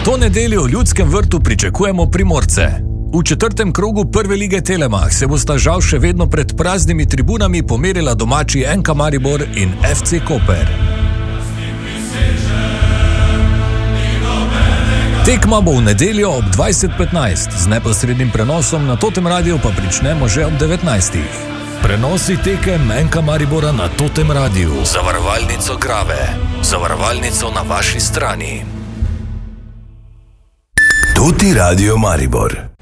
To nedeljo v Ljudskem vrtu pričakujemo Primorce. V 4. krogu prve lige Telemach se bosta žal še vedno pred praznimi tribunami pomerila domači NK Maribor in FC Koper. Tekma bo v nedeljo ob 20:15, z neposrednim prenosom na Totem Radiu pa pričnemo že ob 19. Prenosi tekem NK Maribora na Totem Radiu. Zavarovalnico Grave. Zavarovalnico na vaši strani. Toti Radio Maribor.